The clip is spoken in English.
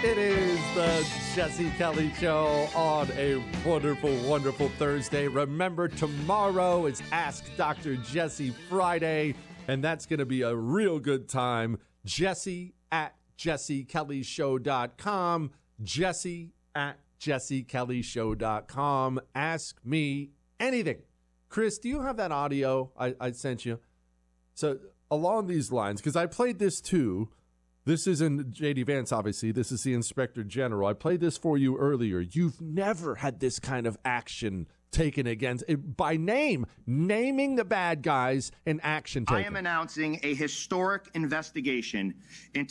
It is the Jesse Kelly Show on a wonderful, wonderful Thursday. Remember, tomorrow is Ask Dr. Jesse Friday, and that's going to be a real good time. Jesse at jessekellyshow.com. Jesse at jessekellyshow.com. Ask me anything. Chris, do you have that audio I sent you? So along these lines, because I played this too. This isn't J.D. Vance, obviously. This is the Inspector General. I played this for you earlier. You've never had this kind of action taken against, by name, naming the bad guys and action taken. I am announcing a historic investigation into